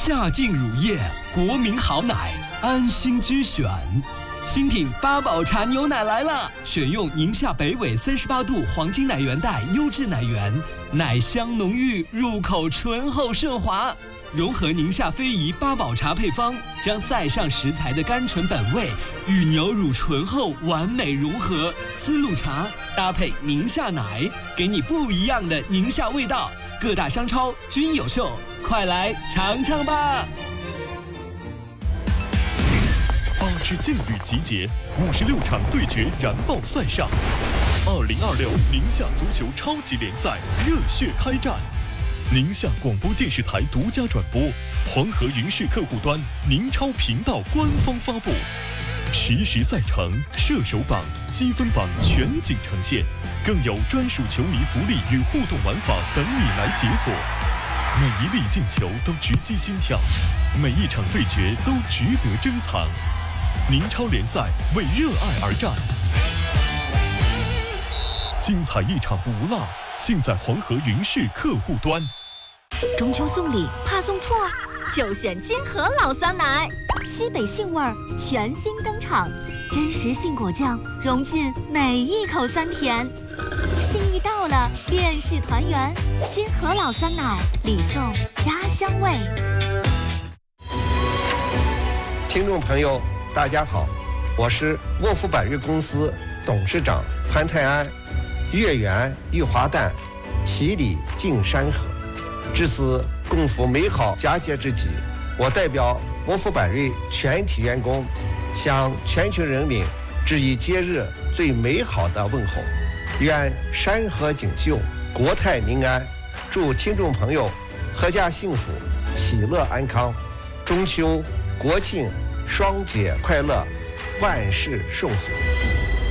夏劲乳业，国民好奶，安心之选。新品八宝茶牛奶来了，选用宁夏北纬38度黄金奶源带优质奶源，奶香浓郁，入口醇厚顺滑。融合宁夏非遗八宝茶配方，将塞上食材的甘醇本味与牛乳醇厚完美融合。丝路茶搭配宁夏奶，给你不一样的宁夏味道。各大商超均有售，快来尝尝吧 ！8支劲旅集结，56场对决燃爆赛上，2026宁夏足球超级联赛热血开战。宁夏广播电视台独家转播，黄河云视客户端宁超频道官方发布，实时赛程、射手榜、积分榜全景呈现，更有专属球迷福利与互动玩法等你来解锁。每一粒进球都直击心跳，每一场对决都值得珍藏。宁超联赛为热爱而战，精彩一场不落，尽在黄河云视客户端。 中秋送礼怕送错，就选金河老酸奶，西北杏味儿全新登场，真实杏果酱融进每一口酸甜，心意到了便是团圆。金河老酸奶，礼送家乡味。 听众朋友大家好，我是沃夫百瑞公司董事长潘泰安。月圆玉华诞，其礼敬山河。至此共赴美好佳节之际，我代表沃夫百瑞全体员工，向全球人民致以节日最美好的问候。愿山河锦绣，国泰民安。祝听众朋友阖家幸福，喜乐安康。中秋、国庆双节快乐，万事顺遂。